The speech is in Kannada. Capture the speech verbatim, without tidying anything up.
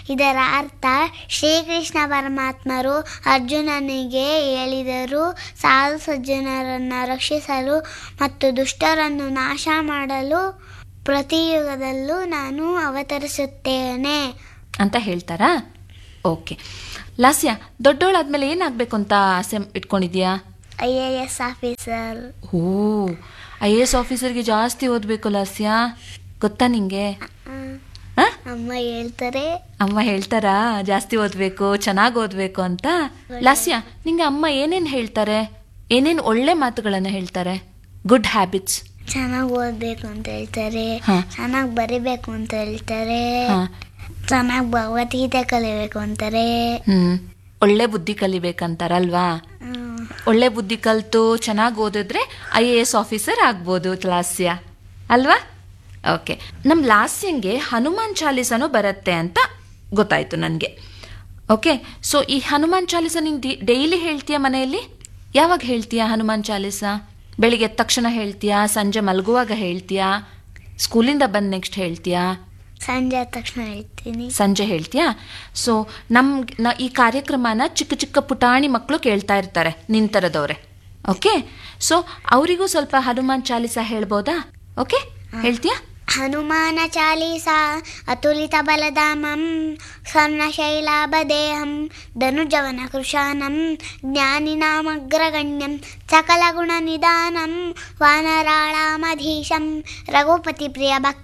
ಇದರ ಅರ್ಥ ಶ್ರೀಕೃಷ್ಣ ಪರಮಾತ್ಮರು ಅರ್ಜುನನಿಗೆ ಹೇಳಿದರು, ಸಾಧು ಸಜ್ಜನರನ್ನು ರಕ್ಷಿಸಲು ಮತ್ತು ದುಷ್ಟರನ್ನು ನಾಶ ಮಾಡಲು ಪ್ರತಿಯುಗದಲ್ಲೂ ನಾನು ಅವತರಿಸುತ್ತೇನೆ ಅಂತ ಹೇಳ್ತಾರಾ? ಓಕೆ ಲಾಸ್ಯ, ದೊಡ್ಡೋಳಾದ್ಮೇಲೆ ಏನಾಗಬೇಕು ಅಂತ ಆಸೆ ಇಟ್ಕೊಂಡಿದ್ಯಾ? I A S officer. O, I A S ಆಫೀಸರ್ಗೆ ಜಾಸ್ತಿ ಓದಬೇಕು ಲಾಸ್ಯ, ಗೊತ್ತಾ ನಿಂಗೆ? ಅಮ್ಮ ಹೇಳ್ತಾರೆ. ಅಮ್ಮ ಹೇಳ್ತಾರಾ ಜಾಸ್ತಿ ಓದಬೇಕು, ಚೆನ್ನಾಗಿ ಓದಬೇಕು ಅಂತ? ಲಾಸ್ಯ, ನಿಂಗೆ ಅಮ್ಮ ಏನೇನು ಹೇಳ್ತಾರೆ, ಏನೇನು ಒಳ್ಳೆ ಮಾತುಗಳನ್ನು ಹೇಳ್ತಾರೆ? Good habits. ಚೆನ್ನಾಗಿ ಓದಬೇಕು ಅಂತ ಹೇಳ್ತಾರೆ, ಚೆನ್ನಾಗಿ ಬರಿಬೇಕು ಅಂತ ಹೇಳ್ತಾರೆ, ಚೆನ್ನಾಗಿ ಭಗವದ್ಗೀತೆ ಕಲಿಬೇಕು ಅಂತಾರೆ. ಹ್ಮ್ ಒಳ್ಳೆ ಬುದ್ಧಿ ಕಲಿಬೇಕಂತಾರಲ್ವಾ? ಒಳ್ಳೆ ಬುದ್ಧಿ ಕಲಿತು ಚೆನ್ನಾಗಿ ಓದಿದ್ರೆ ಐ ಎ ಎಸ್ ಆಫೀಸರ್ ಆಗ್ಬೋದು ಲಾಸ್ಯ, ಅಲ್ವಾ? ಓಕೆ, ನಮ್ಮ ಲಾಸ್ಯಂಗೆ ಹನುಮಾನ್ ಚಾಲೀಸನೂ ಬರುತ್ತೆ ಅಂತ ಗೊತ್ತಾಯ್ತು ನನಗೆ. ಓಕೆ, ಸೊ ಈ ಹನುಮಾನ್ ಚಾಲೀಸ ನೀನು ಡೈಲಿ ಹೇಳ್ತೀಯಾ ಮನೆಯಲ್ಲಿ? ಯಾವಾಗ ಹೇಳ್ತೀಯಾ ಹನುಮಾನ್ ಚಾಲೀಸ? ಬೆಳಿಗ್ಗೆ ಎದ್ದ ತಕ್ಷಣ ಹೇಳ್ತೀಯಾ, ಸಂಜೆ ಮಲಗುವಾಗ ಹೇಳ್ತೀಯಾ, ಸ್ಕೂಲಿಂದ ಬಂದು ನೆಕ್ಸ್ಟ್ ಹೇಳ್ತೀಯಾ? ಸಂಜೆ ತಕ್ಷಣ ಹೇಳ್ತೀನಿ. ಸಂಜೆ ಹೇಳ್ತೀಯಾ? ಸೊ ನಮ್ಮ ಈ ಕಾರ್ಯಕ್ರಮನ ಚಿಕ್ಕ ಚಿಕ್ಕ ಪುಟಾಣಿ ಮಕ್ಕಳು ಕೇಳ್ತಾ ಇರ್ತಾರೆ, ನಿಂತರದವ್ರೆ. ಓಕೆ, ಸೊ ಅವರಿಗೂ ಸ್ವಲ್ಪ ಹನುಮಾನ್ ಚಾಲೀಸ ಹೇಳ್ಬೋದಾ? ಓಕೆ, ಹೇಳ್ತೀಯಾ? ಹನುಮಾನ ಚಾಲೀಸ ಅತುಲಿತ ಬಲಧಾಮಂ ಸ್ವರ್ಣಶೈಲಾಭದೇಹಂ ಧನುಜವನ ಕೃಶಾನಂ ಜ್ಞಾನಿನಾಮಗ್ರಗಣ್ಯಂ ಸಕಲ ಗುಣ ನಿಧಾನಂ ವಾನರಾಳಾಮಧೀಶಂ ರಘುಪತಿ ಪ್ರಿಯ ಭಕ್ತ